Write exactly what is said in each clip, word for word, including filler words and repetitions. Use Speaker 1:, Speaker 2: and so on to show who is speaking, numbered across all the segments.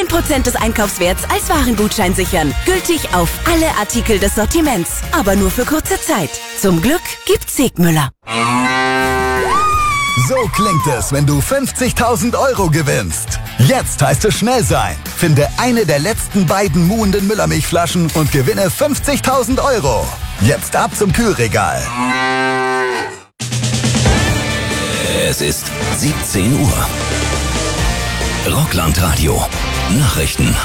Speaker 1: zehn Prozent des Einkaufswerts als Warengutschein sichern. Gültig auf alle Artikel des Sortiments, aber nur für kurze Zeit. Zum Glück gibt's Segmüller.
Speaker 2: So klingt es, wenn du fünfzigtausend Euro gewinnst. Jetzt heißt es schnell sein. Finde eine der letzten beiden muhenden Müllermilchflaschen und gewinne fünfzigtausend Euro. Jetzt ab zum Kühlregal.
Speaker 3: Es ist siebzehn Uhr. Rockland-Radio. Nachrichten.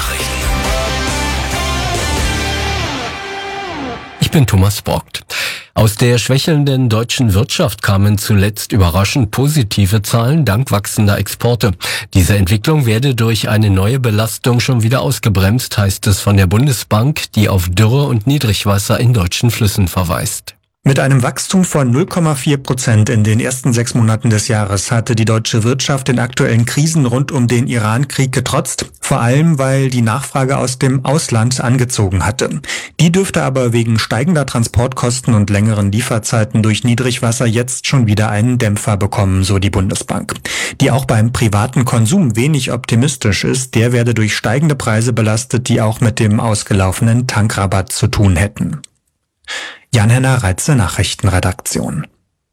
Speaker 4: Ich bin Thomas Borgt. Aus der schwächelnden deutschen Wirtschaft kamen zuletzt überraschend positive Zahlen dank wachsender Exporte. Diese Entwicklung werde durch eine neue Belastung schon wieder ausgebremst, heißt es von der Bundesbank, die auf Dürre und Niedrigwasser in deutschen Flüssen verweist.
Speaker 5: Mit einem Wachstum von null Komma vier Prozent in den ersten sechs Monaten des Jahres hatte die deutsche Wirtschaft den aktuellen Krisen rund um den Iran-Krieg getrotzt, vor allem weil die Nachfrage aus dem Ausland angezogen hatte. Die dürfte aber wegen steigender Transportkosten und längeren Lieferzeiten durch Niedrigwasser jetzt schon wieder einen Dämpfer bekommen, so die Bundesbank. Die auch beim privaten Konsum wenig optimistisch ist, der werde durch steigende Preise belastet, die auch mit dem ausgelaufenen Tankrabatt zu tun hätten. Jan-Henner Reitze, Nachrichtenredaktion.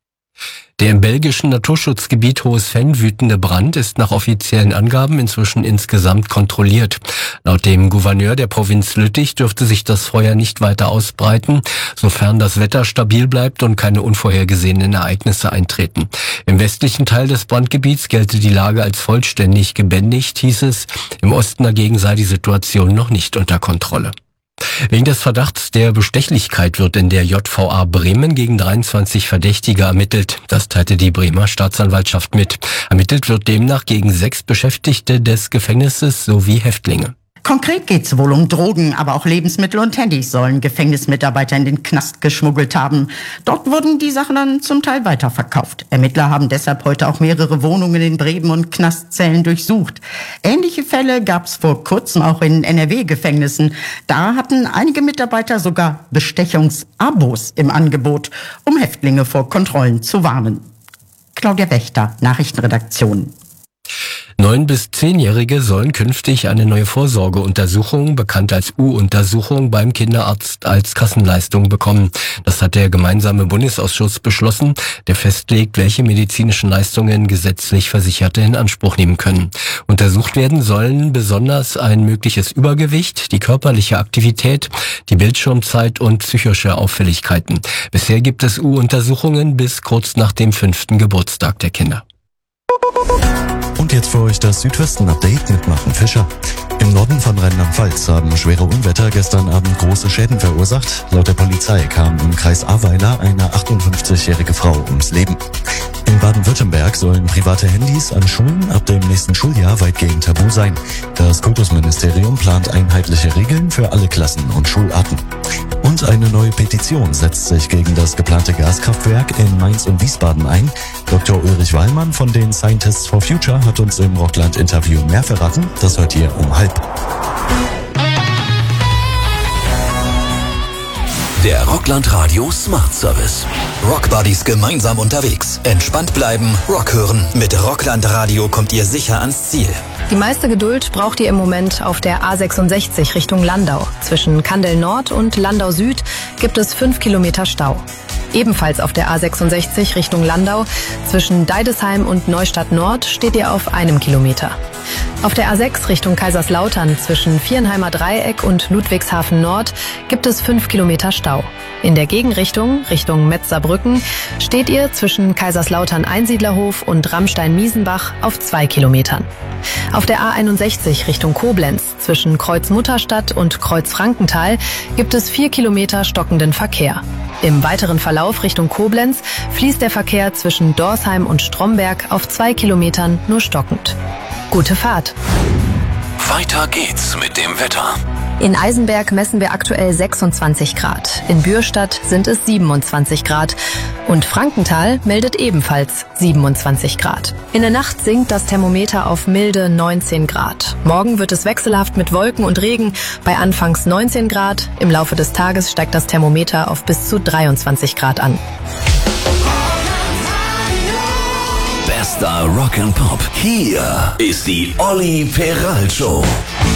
Speaker 4: Der im belgischen Naturschutzgebiet Hohes Venn wütende Brand ist nach offiziellen Angaben inzwischen insgesamt kontrolliert. Laut dem Gouverneur der Provinz Lüttich dürfte sich das Feuer nicht weiter ausbreiten, sofern das Wetter stabil bleibt und keine unvorhergesehenen Ereignisse eintreten. Im westlichen Teil des Brandgebiets gelte die Lage als vollständig gebändigt, hieß es. Im Osten dagegen sei die Situation noch nicht unter Kontrolle. Wegen des Verdachts der Bestechlichkeit wird in der J V A Bremen gegen dreiundzwanzig Verdächtige ermittelt. Das teilte die Bremer Staatsanwaltschaft mit. Ermittelt wird demnach gegen sechs Beschäftigte des Gefängnisses sowie Häftlinge.
Speaker 6: Konkret geht es wohl um Drogen, aber auch Lebensmittel und Handys sollen Gefängnismitarbeiter in den Knast geschmuggelt haben. Dort wurden die Sachen dann zum Teil weiterverkauft. Ermittler haben deshalb heute auch mehrere Wohnungen in Bremen und Knastzellen durchsucht. Ähnliche Fälle gab es vor kurzem auch in N R W-Gefängnissen. Da hatten einige Mitarbeiter sogar Bestechungsabos im Angebot, um Häftlinge vor Kontrollen zu warnen. Claudia Wächter, Nachrichtenredaktion.
Speaker 4: Neun- bis zehnjährige sollen künftig eine neue Vorsorgeuntersuchung, bekannt als U-Untersuchung, beim Kinderarzt als Kassenleistung bekommen. Das hat der gemeinsame Bundesausschuss beschlossen, der festlegt, welche medizinischen Leistungen gesetzlich Versicherte in Anspruch nehmen können. Untersucht werden sollen besonders ein mögliches Übergewicht, die körperliche Aktivität, die Bildschirmzeit und psychische Auffälligkeiten. Bisher gibt es U-Untersuchungen bis kurz nach dem fünften Geburtstag der Kinder.
Speaker 7: Und jetzt für euch das Südwesten-Update mit Martin Fischer. Im Norden von Rheinland-Pfalz haben schwere Unwetter gestern Abend große Schäden verursacht. Laut der Polizei kam im Kreis Ahrweiler eine achtundfünfzigjährige Frau ums Leben. In Baden-Württemberg sollen private Handys an Schulen ab dem nächsten Schuljahr weitgehend tabu sein. Das Kultusministerium plant einheitliche Regeln für alle Klassen und Schularten. Und eine neue Petition setzt sich gegen das geplante Gaskraftwerk in Mainz und Wiesbaden ein. Doktor Ulrich Wallmann von den Scientists for Future hat uns im Rockland-Interview mehr verraten. Das hört ihr um halb.
Speaker 3: Der Rockland Radio Smart Service. Rock Buddies gemeinsam unterwegs. Entspannt bleiben, Rock hören. Mit Rockland Radio kommt ihr sicher ans Ziel.
Speaker 8: Die meiste Geduld braucht ihr im Moment auf der A sechsundsechzig Richtung Landau. Zwischen Kandel Nord und Landau Süd gibt es fünf Kilometer Stau. Ebenfalls auf der A sechsundsechzig Richtung Landau zwischen Deidesheim und Neustadt Nord steht ihr auf einem Kilometer. Auf der A sechs Richtung Kaiserslautern zwischen Viernheimer Dreieck und Ludwigshafen Nord gibt es fünf Kilometer Stau. In der Gegenrichtung, Richtung Metzerbrücken, steht ihr zwischen Kaiserslautern Einsiedlerhof und Rammstein-Miesenbach auf zwei Kilometern. Auf der A einundsechzig Richtung Koblenz zwischen Kreuz-Mutterstadt und Kreuz-Frankenthal gibt es vier Kilometer stockenden Verkehr. Im weiteren Verlauf Richtung Koblenz fließt der Verkehr zwischen Dorsheim und Stromberg auf zwei Kilometern nur stockend. Gute Fahrt!
Speaker 3: Weiter geht's mit dem Wetter.
Speaker 8: In Eisenberg messen wir aktuell sechsundzwanzig Grad. In Bürstadt sind es siebenundzwanzig Grad. Und Frankenthal meldet ebenfalls siebenundzwanzig Grad. In der Nacht sinkt das Thermometer auf milde neunzehn Grad. Morgen wird es wechselhaft mit Wolken und Regen bei anfangs neunzehn Grad. Im Laufe des Tages steigt das Thermometer auf bis zu dreiundzwanzig Grad an.
Speaker 3: Bester Rock and Pop. Hier ist die Olli Peral Show.